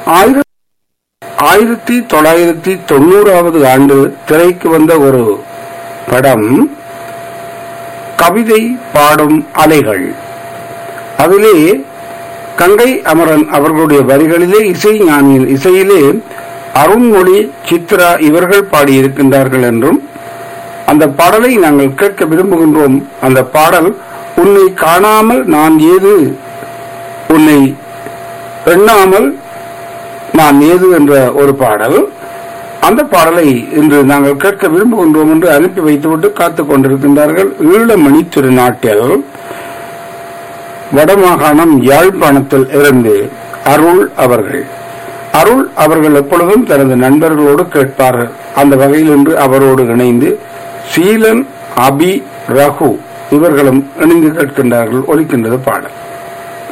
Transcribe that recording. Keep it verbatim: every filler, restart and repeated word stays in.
ஆயிரத்தி ஆயிரத்தி தொள்ளாயிரத்தி தொண்ணூறாவது ஆண்டு திரைக்கு வந்த ஒரு படம் கவிதை பாடும் அலைகள். அதிலே கங்கை அமரன் அவர்களுடைய வரிகளிலே இசை ஞானியின் இசையிலே அருண்மொழி, சித்ரா இவர்கள் பாடியிருக்கின்றார்கள் என்றும் அந்த பாடலை நாங்கள் கேட்க விரும்புகின்றோம். அந்த பாடல் உன்னை காணாமல் நான் ஏது, உன்னை எண்ணாமல் நான் ஏது என்ற ஒரு பாடல். அந்த பாடலை இன்று நாங்கள் கேட்க விரும்புகின்றோம் என்று அனுப்பி வைத்துவிட்டு காத்துக் கொண்டிருக்கின்றார்கள். ஈழமணி திருநாட்டில் வடமாகாணம் யாழ்ப்பாணத்தில் இருந்து அருள் அவர்கள். அருள் அவர்கள் எப்பொழுதும் தனது நண்பர்களோடு கேட்பார்கள். அந்த வகையில் இன்று அவரோடு இணைந்து சீலன், அபி, ரகு இவர்களும் இணைந்து கேட்கின்றார்கள். ஒலிக்கின்றது பாடல்.